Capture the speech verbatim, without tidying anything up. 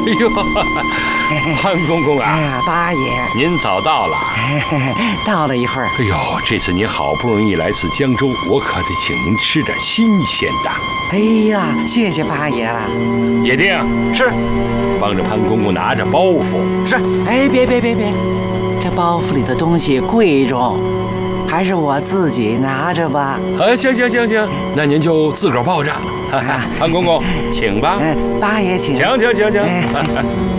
哎呦，潘公公啊！ 哎呀，八爷， 您早到了。 到了一会儿。 哎呦，这次您好不容易来次江州，我可得请您吃点新鲜的。 哎呀，谢谢八爷了。 野定是， 帮着潘公公拿着包袱。 是。哎，别别别别，这包袱里的东西贵重，还是我自己拿着吧。 啊，行行行行，那您就自个儿抱着。潘公公，请吧。 嗯，八爷请。 请请请请。